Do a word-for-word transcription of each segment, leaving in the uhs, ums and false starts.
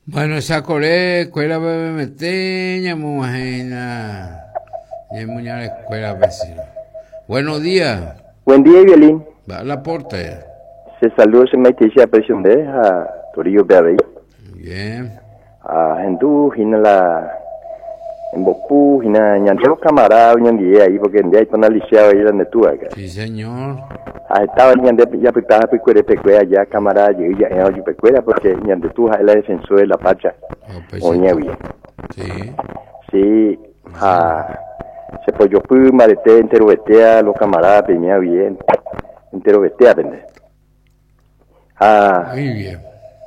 Bueno, esa core, escuela bebé meteña, mujena. Y muña la escuela vecino. Buenos días. Buen día, Evelyn. Va a la porta. Se saluda se me dice a presión de a Torillo Berry. Bien. A Hendú, hina la en Bopú, hina ñandero camarada, ñandía ahí porque en día hay para lisiado ahí donde tú acá. Sí, señor. Ah, estaba ñande ya pitaba pecuere pecuera ya camarada y ya en audio pecuera porque ñande tú es la defensor de la pacha. Oh, pues, O ñevi. sí. Sí, ah, se pollo puma de té entero vetea los camaradas venía bien. Entero vetea vende. Ah, Muy bien.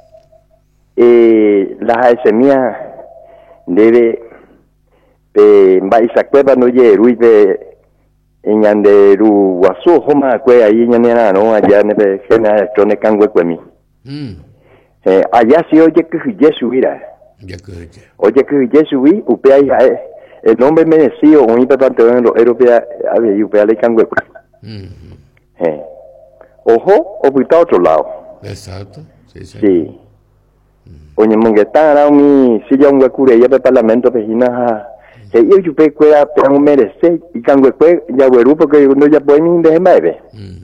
eh, las semillas debe eh, va isa cueva no ye rui be en ande ru wasu homa kwe ahí ñana no allá nebe gena chone kangwe kwemi Mm. eh allá si oye que Jesús mira Ya que oye que Jesús vi upe ahí el nombre merecido un importante en los europeos había y upe le kangwe Mm. eh ojo o puta otro lado. Exacto. Sí, sí. Sí. Oye, mongueta era mi silla un huecure ya de parlamento pejina que yo yo pe cuera pero merece y can huecue ya hueru porque no ya puede ni de mave.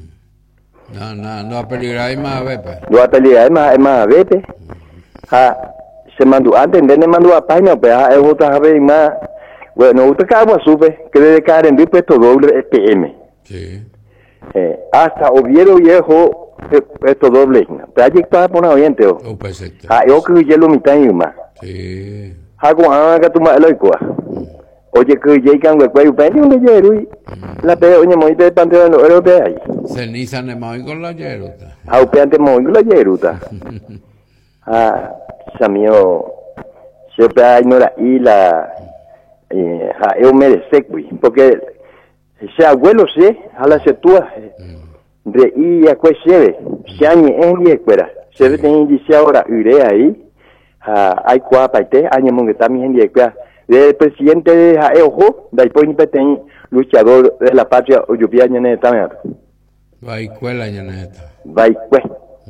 No, no, no a peligrar ahí más, Bepe. Lo a pelear más es más vete. Ha se mandó antes de mandó a página pero es otra vez más. Bueno, usted acaba sube que debe caer en puesto doble P M. Sí. Eh, hasta Oviedo viejo esto doble. Pero allí está por oyente. Oh, pues este. Ah, yo que yo lo mitad y más. Sí. Hago haga tu malo igual. Oye que llegan güey güey pero no llego la veo oye muy de panteón no lo ve ahí. Ceniza ne mai con la yeruta. Ah, upeante muy con la yeruta. Ah, samio siempre hay no la y la eh ha eu merece güey porque ese abuelo sí, a la setua de y a que se se añe en y escuela. Se ve en dice ahora ure ahí. Ah, hay cuatro partes, año mon que también en escuela. El presidente de Jaejo, de ahí pues luchador de la patria, Oyupia Ñane también. Va a escuela ñaneta. Va y pues.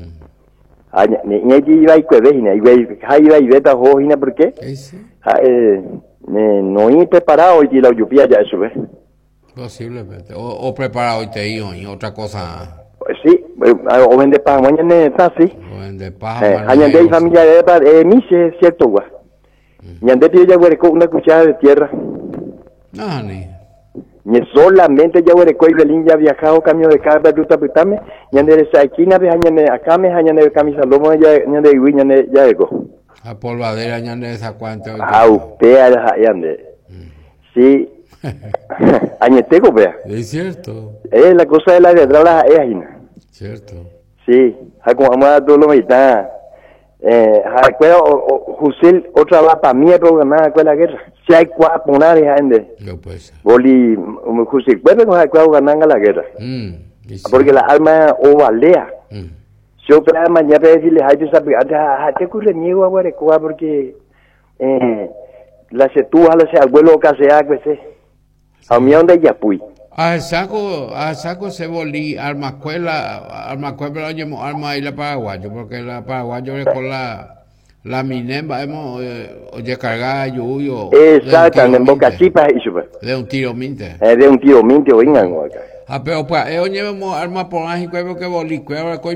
Aña, ni ni va y pues vejina, y ve, hay va y veta hojina, ¿por qué? Sí. Eh, no he preparado y la Oyupia ya eso, ¿ves? Posiblemente. O, o preparado y te digo, y otra cosa. Sí, o vende pan, mañana está así. O vende paja. Eh, añade y familia de eh, mi es cierto, güey. Y ande tío ya hueco una cuchara de tierra. No, ni. Ni solamente ya hueco y Belín ya viajado cambio de carga de ruta pitame. Y ande esa esquina de añade acá me añade de camisa lomo ya añade y añade ya ego. La polvadera ñande esa cuanta. Ah, usted añade. Sí. Añetego vea. Es cierto. Es la cosa de la guerra la es ajina. Cierto. Sí. Como vamos a todo lo mitad. Eh, recuerdo Jusil otra va para mí programada con la guerra. Si hay cuatro poner gente. No puede ser. Boli Jusil puede no recuerdo ganar la guerra. Mm, porque la alma o valea. Mm. Yo para mañana decirle hay que saber, a te ocurre niego a guarecoa porque eh la se tú a la se abuelo que sea que se. A mí donde ya fui. A saco, a saco se volí arma escuela, arma escuela llevamos arma y la paraguayo, porque la paraguayo es con la la minemba hemos eh, oye cargada yuyo. Exacto, en Boca Chipa eso. De un tiro minte. Eh, de un tiro minte o vengan acá. Ah, pero pues, eh, llevamos arma por mágico que volí, que ahora